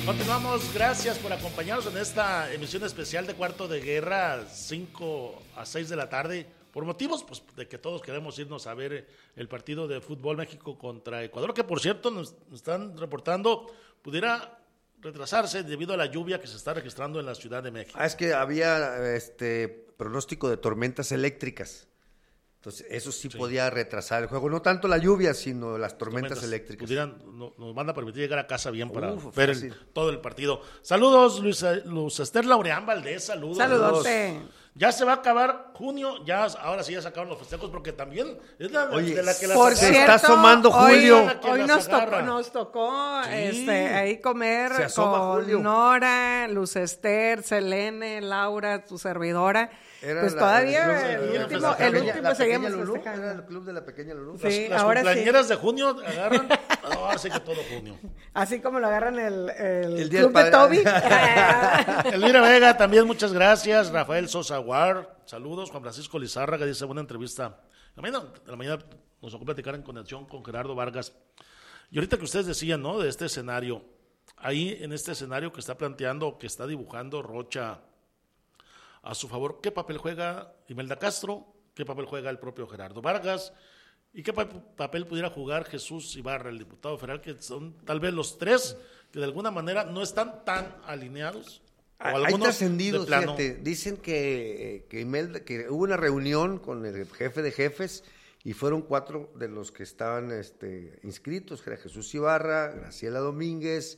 Continuamos, gracias por acompañarnos en esta emisión especial de Cuarto de Guerra, 5 a 6 de la tarde, por motivos pues, de que todos queremos irnos a ver el partido de fútbol México contra Ecuador, que por cierto nos están reportando pudiera retrasarse debido a la lluvia que se está registrando en la Ciudad de México. Es que había pronóstico de tormentas eléctricas. Entonces, eso sí podía retrasar el juego. No tanto la lluvia, sino las tormentas eléctricas. Nos van a permitir llegar a casa bien para ver todo el partido. Saludos, Luz Esther Laureán Valdés, saludos. Saludos. Ya se va a acabar junio, ahora sí ya sacaron los festejos, porque también es de la que por las cierto, se está asomando Julio. Hoy nos tocó ahí comer con Julio. Nora, Luz Esther, Selene, Laura, tu servidora. Pues todavía el último seguimos festejando. Era el club de la pequeña Lulú. Sí, las ahora cumpleañeras de junio agarran, ahora sí que todo junio. Así como lo agarran el día club del de Toby. Elvira Vega, también muchas gracias. Rafael Sosa Guar, saludos. Juan Francisco Lizárraga dice buena entrevista. De la mañana nos tocó platicar en conexión con Gerardo Vargas. Y ahorita que ustedes decían, ¿no? De este escenario, ahí en este escenario que está planteando, que está dibujando Rocha a su favor, ¿qué papel juega Imelda Castro? ¿Qué papel juega el propio Gerardo Vargas? ¿Y qué papel pudiera jugar Jesús Ibarra, el diputado federal, que son tal vez los tres que de alguna manera no están tan alineados? Hay trascendidos, fíjate, dicen que hubo una reunión con el jefe de jefes y fueron 4 de los que estaban inscritos, que era Jesús Ibarra, Graciela Domínguez,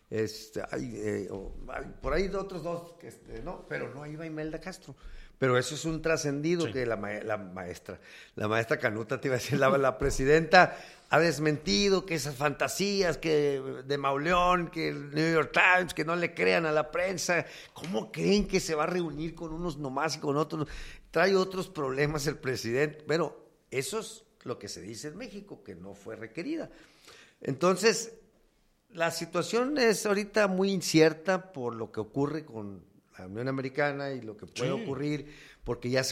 por ahí de otros 2, no, pero no iba Imelda Castro. Pero eso es un trascendido, sí. Que la maestra Canuta, te iba a decir, la presidenta ha desmentido que esas fantasías que de Mauleón, que el New York Times, que no le crean a la prensa. ¿Cómo creen que se va a reunir con unos nomás y con otros? Trae otros problemas el presidente. Pero eso es lo que se dice en México, que no fue requerida. Entonces, la situación es ahorita muy incierta por lo que ocurre con la Unión Americana y lo que puede ocurrir, porque ya se